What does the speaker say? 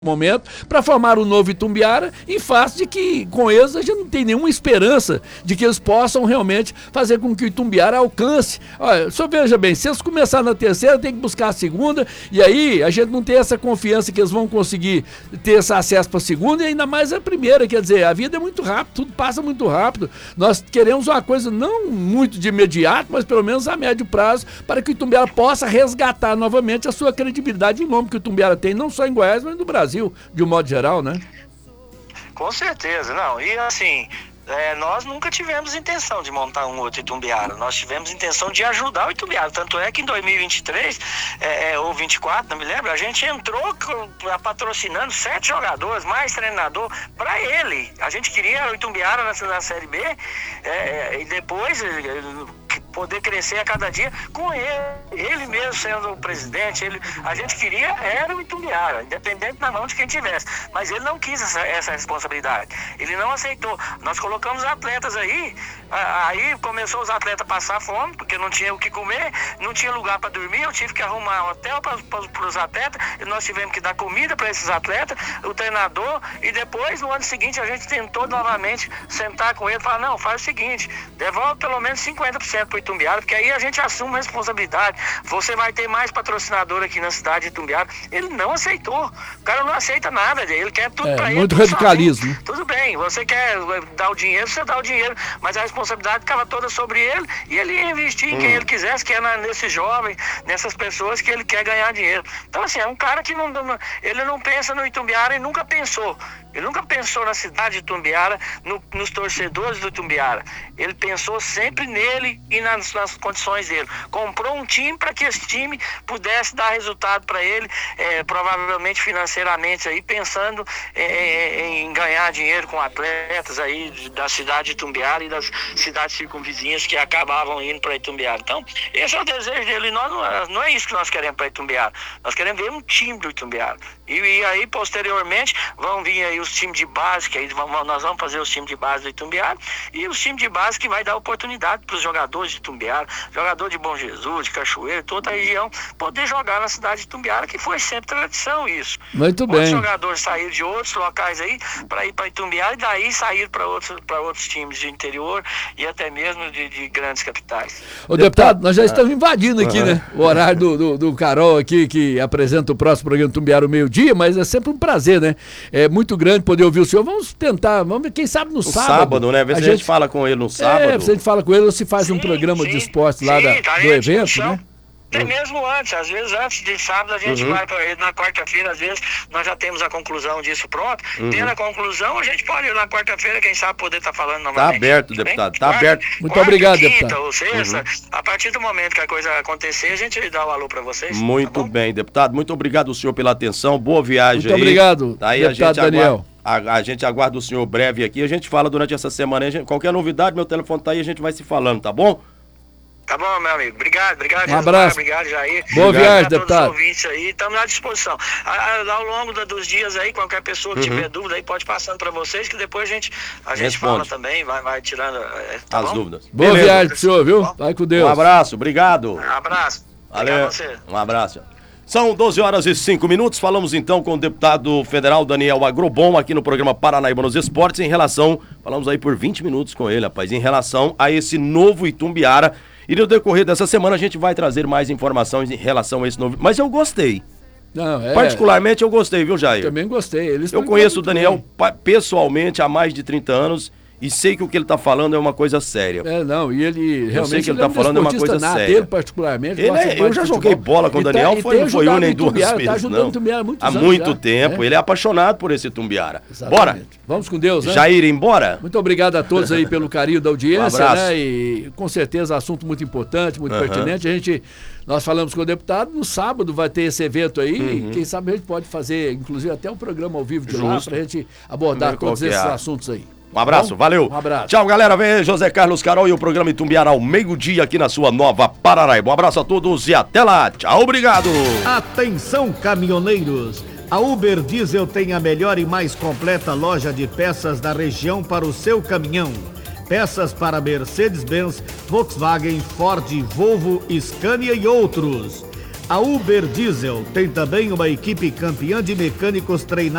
momento, para formar um novo Itumbiara, em face de que, com eles, a gente não tem nenhuma esperança de que eles possam realmente fazer com que o Itumbiara alcance. Olha, só veja bem, se eles começarem na terceira, tem que buscar a segunda, e aí a gente não tem essa confiança que eles vão conseguir ter esse acesso para a segunda, e ainda mais a primeira, quer dizer, a vida é muito rápida, tudo passa muito rápido. Nós queremos uma coisa não muito de imediato, mas pelo menos a médio prazo, para que o Itumbiara possa resgatar novamente a sua credibilidade e o nome que o Itumbiara tem, não só em Goiás, mas no Brasil, de um modo geral, né? Com certeza, não. E assim, nós nunca tivemos intenção de montar um outro Itumbiara. Nós tivemos intenção de ajudar o Itumbiara. Tanto é que em 2023, ou 24, não me lembro, a gente entrou patrocinando 7 jogadores, mais treinador, para ele. A gente queria o Itumbiara na Série B, e depois poder crescer a cada dia com ele mesmo sendo o presidente. A gente queria era o Itumbiara, independente na mão de quem tivesse, mas ele não quis essa responsabilidade, ele não aceitou. Nós colocamos atletas aí começou os atletas a passar fome, porque não tinha o que comer, não tinha lugar para dormir, eu tive que arrumar um hotel para os atletas, e nós tivemos que dar comida para esses atletas, o treinador, e depois no ano seguinte a gente tentou novamente sentar com ele e falar, não, faz o seguinte, devolve pelo menos 50% para o Itumbiara, porque aí a gente assume a responsabilidade, você vai ter mais patrocinador aqui na cidade de Itumbiara. Ele não aceitou, o cara não aceita nada, ele quer tudo para ele. Muito radicalismo. Tudo bem, você quer dar o dinheiro, você dá o dinheiro, mas a responsabilidade ficava toda sobre ele, e ele ia investir em quem ele quisesse, que é nesse jovem, nessas pessoas que ele quer ganhar dinheiro. Então assim, é um cara que ele não pensa no Itumbiara e nunca pensou. Ele nunca pensou na cidade de Itumbiara, nos torcedores do Itumbiara. Ele pensou sempre nele e nas condições dele. Comprou um time para que esse time pudesse dar resultado para ele, provavelmente financeiramente, aí, pensando em ganhar dinheiro com atletas aí da cidade de Itumbiara e das cidades circunvizinhas que acabavam indo para Itumbiara. Então, esse é o desejo dele. E nós não é isso que nós queremos para Itumbiara. Nós queremos ver um time do Itumbiara. E aí, posteriormente, vão vir aí os times de base, que aí nós vamos fazer os times de base do Itumbiara, e os times de base que vai dar oportunidade para os jogadores de Itumbiara, jogador de Bom Jesus, de Cachoeiro, toda a região, poder jogar na cidade de Itumbiara, que foi sempre tradição isso. Muito bem. Os jogadores saíram de outros locais aí para ir para Itumbiara, e daí saíram para outros times de interior e até mesmo de grandes capitais. Ô deputado, nós já estamos invadindo aqui, né? O horário do Carol aqui, que apresenta o próximo programa Itumbiara ao meio-dia, mas é sempre um prazer, né? É muito grande poder ouvir o senhor. Vamos tentar, vamos ver, quem sabe no sábado, né? Ver se a gente fala com ele no sábado. Se a gente fala com ele, ou se faz um programa de esporte lá do evento, né? Até mesmo antes, às vezes antes de sábado a gente vai para ele, na quarta-feira, às vezes nós já temos a conclusão disso pronto. Tendo a conclusão, a gente pode ir na quarta-feira, quem sabe poder estar falando novamente. Tá aberto, deputado, tá aberto. Muito obrigado, quinta, deputado. Ou sexta, a partir do momento que a coisa acontecer, a gente dá o alô para vocês. Muito bem, deputado, muito obrigado ao senhor pela atenção, boa viagem. Muito obrigado, tá aí, deputado Daniel. A gente aguarda o senhor breve aqui, a gente fala durante essa semana, qualquer novidade, meu telefone tá aí, a gente vai se falando, tá bom? Tá bom, meu amigo. Obrigado, um abraço. Obrigado, Jair. Boa viagem, deputado. Todos os ouvintes aí, estamos à disposição. Ao longo dos dias aí, qualquer pessoa que tiver dúvida aí, pode passando para vocês, que depois a gente fala também, vai tirando as dúvidas. Boa viagem pro senhor, viu? Vai com Deus. Um abraço, obrigado. Um abraço. Valeu. Um abraço. São 12h05, falamos então com o deputado federal Daniel Agrobon aqui no programa Paranaíba nos Esportes falamos aí por 20 minutos com ele, rapaz, em relação a esse novo Itumbiara. E no decorrer dessa semana a gente vai trazer mais informações em relação a esse novo... Mas eu gostei. Particularmente eu gostei, viu, Jair? Também gostei. Eu conheço o Daniel pessoalmente há mais de 30 anos e sei que o que ele está falando é uma coisa séria. E ele realmente... Eu sei que ele está falando é uma coisa séria. Ele particularmente... Eu já joguei bola com o Daniel, não foi um nem duas vezes, não. Há muito tempo, ele é apaixonado por esse Itumbiara. Bora! Vamos com Deus, né? Jair, embora? Muito obrigado a todos aí pelo carinho da audiência, um abraço. né? E com certeza assunto muito importante, muito pertinente. Nós falamos com o deputado, no sábado vai ter esse evento aí, quem sabe a gente pode fazer, inclusive, até um programa ao vivo de lá, pra gente abordar todos esses assuntos aí. Um abraço, valeu. Um abraço. Tchau, galera. Vem aí, José Carlos Carol e o programa Itumbiara ao meio-dia aqui na sua nova Paranaíba. Um abraço a todos e até lá. Tchau, obrigado. Atenção, caminhoneiros. A Uber Diesel tem a melhor e mais completa loja de peças da região para o seu caminhão. Peças para Mercedes-Benz, Volkswagen, Ford, Volvo, Scania e outros. A Uber Diesel tem também uma equipe campeã de mecânicos treinados